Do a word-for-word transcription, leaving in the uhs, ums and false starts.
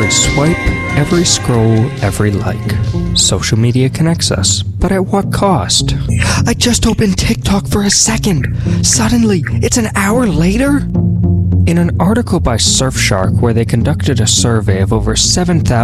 Every swipe, every scroll, every like. Social media connects us, but at what cost? I just opened TikTok for a second. Suddenly, it's an hour later? In an article by Surfshark where they conducted a survey of over seven thousand